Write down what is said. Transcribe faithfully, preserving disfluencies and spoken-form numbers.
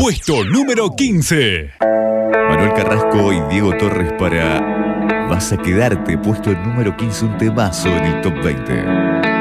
Puesto número quince. Manuel Carrasco y Diego Torres para Vas a quedarte, puesto número quince, un temazo en el top veinte.